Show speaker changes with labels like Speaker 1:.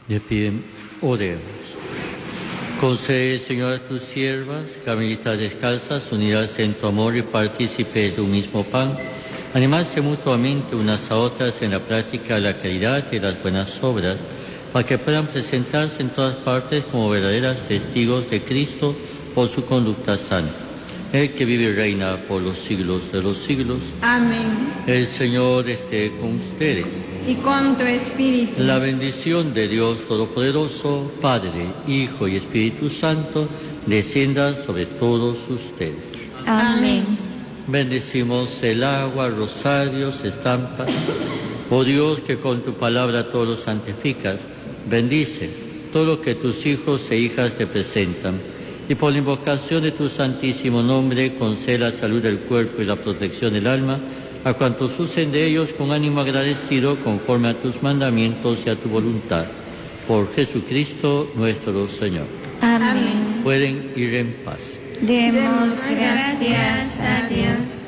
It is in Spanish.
Speaker 1: De pie, oremos. Concede, Señor, a tus siervas, carmelitas descalzas, unidas en tu amor y partícipes de un mismo pan, animarse mutuamente unas a otras en la práctica de la caridad y las buenas obras, para que puedan presentarse en todas partes como verdaderas testigos de Cristo por su conducta santa. El que vive y reina por los siglos de los siglos.
Speaker 2: Amén.
Speaker 1: El Señor esté con ustedes.
Speaker 2: Y con tu espíritu.
Speaker 1: La bendición de Dios Todopoderoso, Padre, Hijo y Espíritu Santo, descienda sobre todos ustedes.
Speaker 2: Amén.
Speaker 1: Bendecimos el agua, rosarios, estampas. Oh Dios, que con tu palabra todos los santificas, bendice todo lo que tus hijos e hijas te presentan. Y por la invocación de tu santísimo nombre, concede la salud del cuerpo y la protección del alma a cuantos usen de ellos con ánimo agradecido, conforme a tus mandamientos y a tu voluntad. Por Jesucristo nuestro Señor.
Speaker 2: Amén.
Speaker 1: Pueden ir en paz.
Speaker 2: Demos gracias a Dios.